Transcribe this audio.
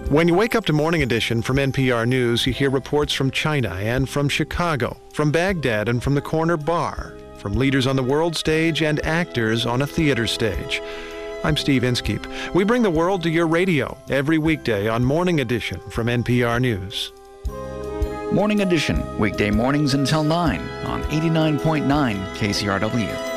When you wake up to Morning Edition from NPR News, you hear reports from China and from Chicago, from Baghdad and from the corner bar, from leaders on the world stage and actors on a theater stage. I'm Steve Inskeep. We bring the world to your radio every weekday on Morning Edition from NPR News. Morning Edition, weekday mornings until 9 on 89.9 KCRW.